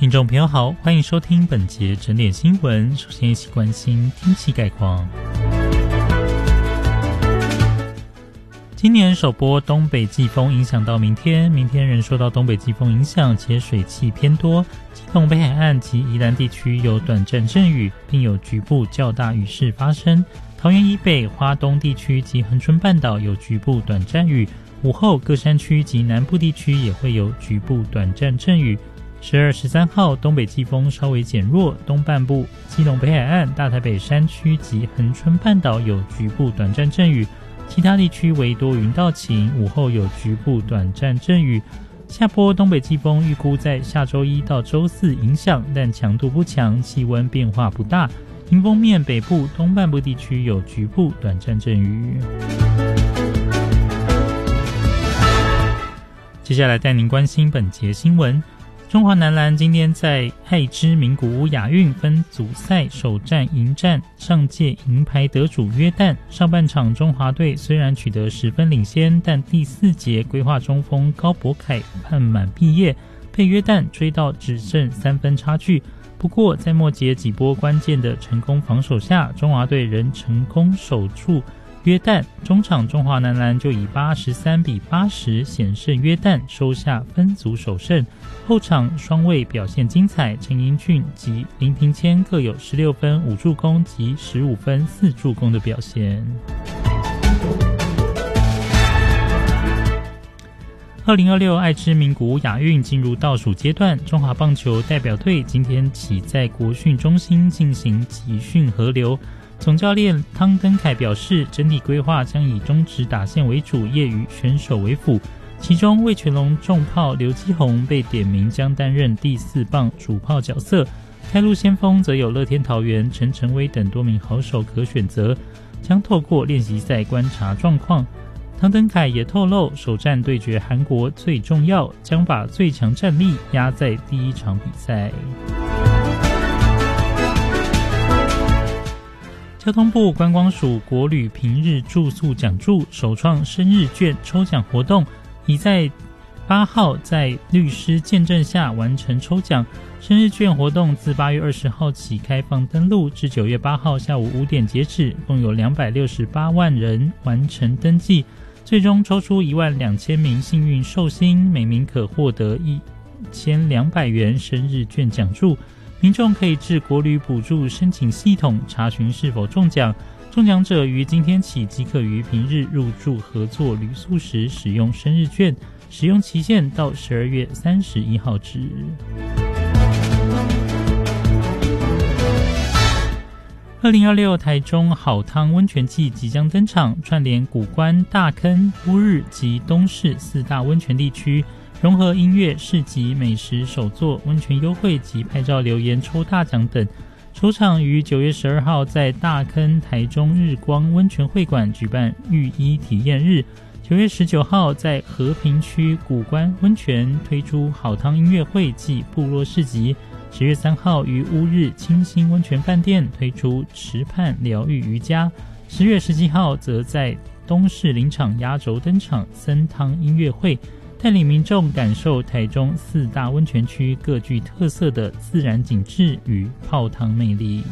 听众朋友好，欢迎收听本节整点新闻。首先一起关心天气概况。今年首波东北季风影响到明天仍受到东北季风影响，且水汽偏多，基隆北海岸及宜兰地区有短暂阵雨，并有局部较大雨势发生。桃园以北、花东地区及恒春半岛有局部短暂雨，午后各山区及南部地区也会有局部短暂阵雨。12、13号东北季风稍微减弱，东半部、基隆北海岸、大台北山区及恒春半岛有局部短暂阵雨，其他地区为多云到晴，午后有局部短暂阵雨。下波东北季风预估在下周一到周四影响，但强度不强，气温变化不大。迎风面北部、东半部地区有局部短暂阵雨。接下来带您关心本节新闻。中华男篮今天在爱知名古屋亚运分组赛首战迎战上届银牌得主约旦。上半场中华队虽然取得10分领先，但第4节规划中锋高博凯判满毕业，被约旦追到只剩3分差距。不过在末节几波关键的成功防守下，中华队仍成功守住约旦。中场中华男篮就以83-80险胜约旦，收下分组首胜。后场双卫表现精彩，陈英俊及林庭谦各有16分5助攻及15分4助攻的表现。2026爱知名古屋亚运进入倒数阶段，中华棒球代表队今天起在国训中心进行集训合流。总教练汤登凯表示，整体规划将以中职打线为主，业余选手为辅。其中味全龙重炮刘基宏被点名将担任第4棒主炮角色，开路先锋则有乐天桃园、陈晨威等多名好手可选择，将透过练习赛观察状况。汤登凯也透露，首战对决韩国最重要，将把最强战力压在第1场比赛。交通部观光署国旅平日住宿奖助首创生日券抽奖活动，已在8号在律师见证下完成抽奖。生日券活动自8月20号起开放登录，至9月8号下午5点截止，共有268万人完成登记，最终抽出12000名幸运寿星，每名可获得1200元生日券奖助。民众可以至国旅补助申请系统查询是否中奖，中奖者于今天起即可于平日入住合作旅宿时使用生日券，使用期限到12月31号止。2026台中好汤温泉季即将登场，串联谷关、大坑、乌日及东势4大温泉地区，融合音乐、市集、美食、手作、温泉优惠及拍照留言抽大奖等。首场于9月12号在大坑台中日光温泉会馆举办浴衣体验日，9月19号在和平区谷关温泉推出好汤音乐会暨部落市集，10月3号于乌日清新温泉饭店推出池畔疗愈瑜伽，10月17号则在东势林场压轴登场森汤音乐会，带领民众感受台中4大温泉区各具特色的自然景致与泡汤魅力。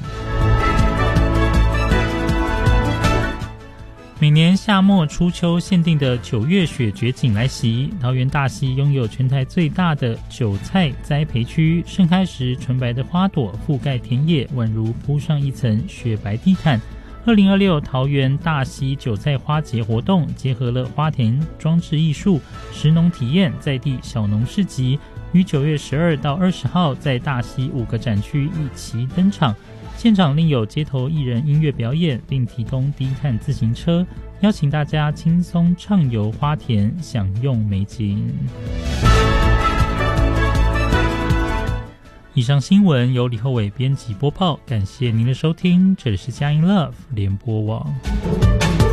每年夏末初秋限定的9月雪绝景来袭，桃园大溪拥有全台最大的韭菜栽培区，盛开时纯白的花朵覆盖田野，宛如铺上一层雪白地毯。2026桃园大溪韭菜花节活动结合了花田装置艺术、食农体验、在地小农市集，于9月12到20号在大溪5个展区一齐登场。现场另有街头艺人音乐表演，并提供低碳自行车，邀请大家轻松畅游花田，享用美景。以上新闻由李厚伟编辑播报，感谢您的收听，这里是佳音 Love 联播网。